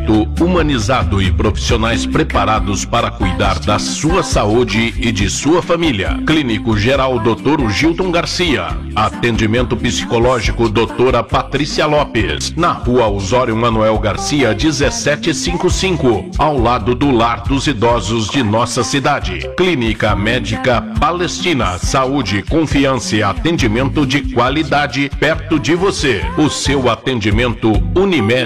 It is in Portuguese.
atendimento humanizado e profissionais preparados para cuidar da sua saúde e de sua família. Clínico Geral Dr. Gilton Garcia. Atendimento psicológico doutora Patrícia Lopes. Na Rua Osório Manuel Garcia, 1755, ao lado do Lar dos Idosos de nossa cidade. Clínica Médica Palestina. Saúde, confiança e atendimento de qualidade perto de você. O seu atendimento Unimed